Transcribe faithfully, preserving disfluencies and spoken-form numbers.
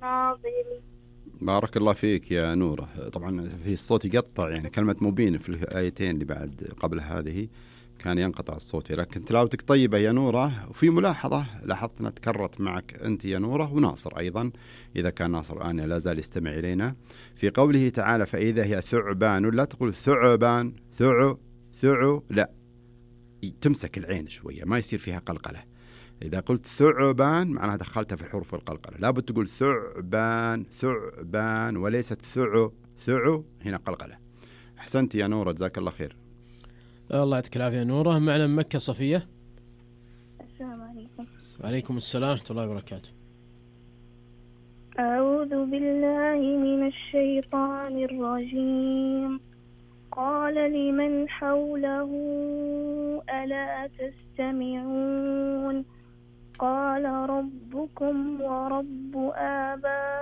الناظرين. بارك الله فيك يا نورة. طبعا في الصوت يقطع، يعني كلمة مبين في الآيتين اللي بعد قبل هذه كان ينقطع الصوت، لكن تلاوتك طيبة يا نورة. وفي ملاحظة لاحظتنا تكررت معك أنت يا نورة وناصر أيضا، إذا كان ناصر الآن لا زال يستمع إلينا، في قوله تعالى فإذا هي ثعبان، لا تقول ثعبان ثعو ثعو، لا، تمسك العين شوية، ما يصير فيها قلقلة. إذا قلت ثعبان معناها دخلتها في الحروف والقلقلة، لابد تقول ثعبان ثعبان وليست ثعو ثعو، هنا قلقلة. أحسنت يا نورة، جزاك الله خير. الله يعطيك العافية نورة. معنا من مكة صفية. السلام عليكم. وعليكم السلام ورحمة الله وبركاته. أعوذ بالله من الشيطان الرجيم. قال لمن حوله ألا تستمعون قال ربكم ورب آبائكم